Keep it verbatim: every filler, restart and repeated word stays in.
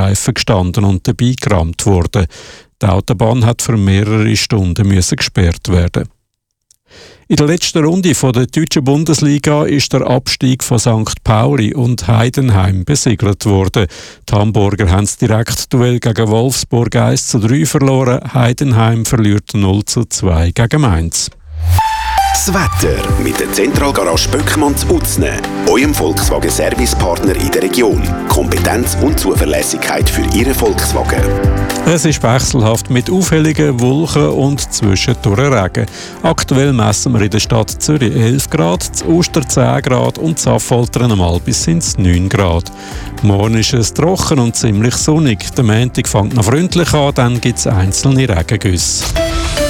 Streifen gestanden und dabei gerammt worden. Die Autobahn hat für mehrere Stunden müssen gesperrt werden. In der letzten Runde von der deutschen Bundesliga ist der Abstieg von Sankt Pauli und Heidenheim besiegelt worden. Die Hamburger haben das Direktduell gegen Wolfsburg eins zu drei verloren. Heidenheim verliert null zu zwei gegen Mainz. Das Wetter mit der Zentralgarage Böckmanns Utzne, eurem Volkswagen-Servicepartner in der Region. Kompetenz und Zuverlässigkeit für Ihren Volkswagen. Es ist wechselhaft mit auffälligen Wolken und zwischendurch Regen. Aktuell messen wir in der Stadt Zürich elf Grad, in Uster zehn Grad und in Affoltern am Albis sind es neun Grad. Morgen ist es trocken und ziemlich sonnig. Der Montag fängt noch freundlich an, dann gibt es einzelne Regengüsse.